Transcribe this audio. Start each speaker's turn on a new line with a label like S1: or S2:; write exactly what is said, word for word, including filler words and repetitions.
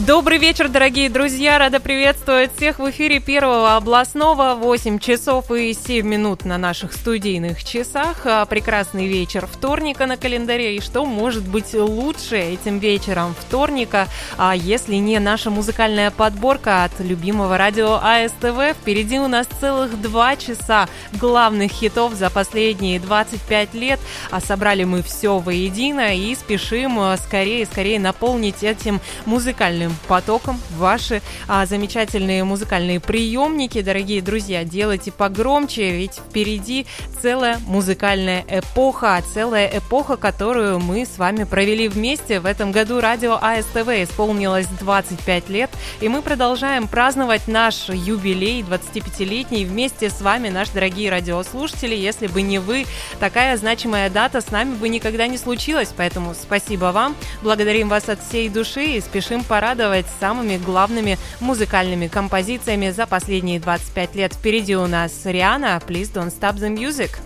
S1: Добрый вечер, дорогие друзья! Рада приветствовать всех в эфире Первого областного. восемь часов и семь минут на наших студийных часах. Прекрасный вечер вторника на календаре. И что может быть лучше этим вечером вторника, если не наша музыкальная подборка от любимого радио АСТВ? Впереди у нас целых два часа главных хитов за последние двадцать пять лет. А собрали мы все воедино и спешим скорее-скорее наполнить этим музыкальным потоком ваши а, замечательные музыкальные приемники. Дорогие друзья, делайте погромче, ведь впереди целая музыкальная эпоха, целая эпоха, которую мы с вами провели вместе. В этом году радио АСТВ исполнилось двадцать пять лет, и мы продолжаем праздновать наш юбилей двадцатипятилетний вместе с вами, наши дорогие радиослушатели. Если бы не вы, такая значимая дата с нами бы никогда не случилась, поэтому спасибо вам, благодарим вас от всей души и спешим порадовать самыми главными музыкальными композициями за последние двадцать пять лет. Впереди у нас Риhanna, Please Don't Stop the Music.